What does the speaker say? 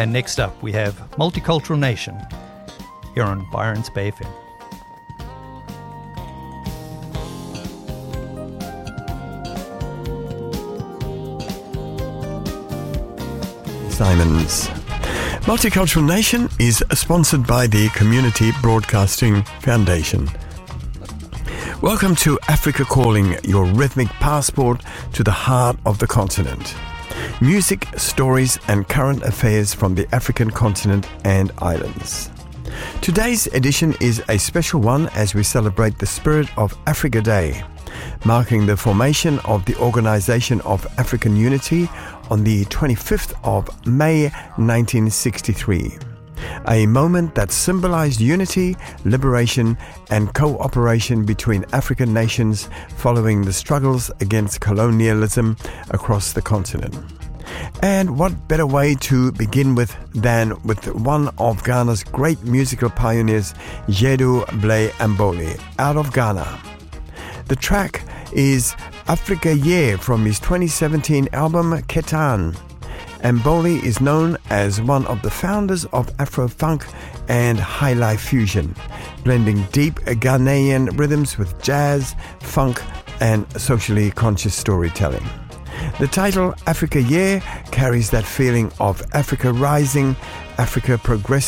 And next up, we have Multicultural Nation here on Byron's Bay FM. Simons. Multicultural Nation is sponsored by the Community Broadcasting Foundation. Welcome to Africa Calling, your rhythmic passport to the heart of the continent. Music, stories and current affairs from the African continent and islands. Today's edition is a special one as we celebrate the Spirit of Africa Day, marking the formation of the Organization of African Unity on the 25th of May 1963. A moment that symbolized unity, liberation and cooperation between African nations following the struggles against colonialism across the continent. And what better way to begin with than with one of Ghana's great musical pioneers, Jedu Blay Amboli, out of Ghana. The track is Africa Ye from his 2017 album Ketan. Amboli is known as one of the founders of Afro-funk and high-life fusion, blending deep Ghanaian rhythms with jazz, funk, and socially conscious storytelling. The title Africa Ye carries that feeling of Africa rising, Africa progressing,